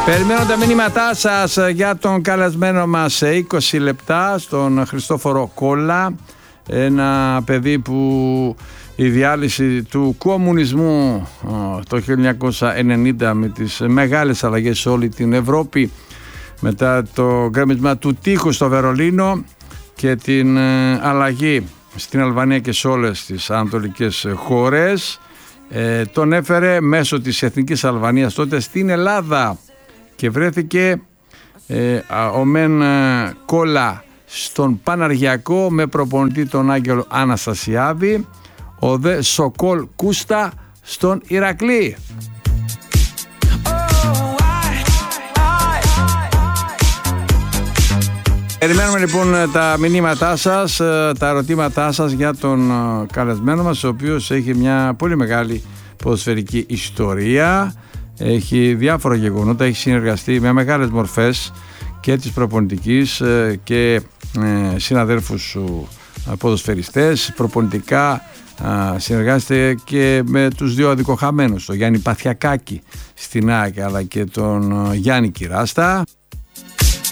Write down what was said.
Περιμένω τα μηνύματά σας για τον καλεσμένο μας σε 20 λεπτά, στον Χριστόφορο Κόλλα, ένα παιδί που η διάλυση του κομμουνισμού το 1990 με τις μεγάλες αλλαγές σε όλη την Ευρώπη, μετά το γκρέμισμα του τείχους στο Βερολίνο και την αλλαγή στην Αλβανία και σε όλες τις ανατολικές χώρες, τον έφερε μέσω της Εθνικής Αλβανίας τότε στην Ελλάδα και βρέθηκε ο Μεν Κόλλα στον Παναργιακό με προπονητή τον Άγγελο Αναστασιάδη, ο δε Σοκόλ Κούστα στον Ηρακλή. Περιμένουμε λοιπόν τα μηνύματά σας, τα ερωτήματά σας για τον καλεσμένο μας, ο οποίος έχει μια πολύ μεγάλη ποδοσφαιρική ιστορία, έχει διάφορα γεγονότα, έχει συνεργαστεί με μεγάλες μορφές και της προπονητικής και συναδέλφους ποδοσφαιριστές. Προπονητικά συνεργάζεται και με τους δύο αδικοχαμένους, τον Γιάννη Παθιακάκη στην ΑΕΚ αλλά και τον Γιάννη Κυράστα.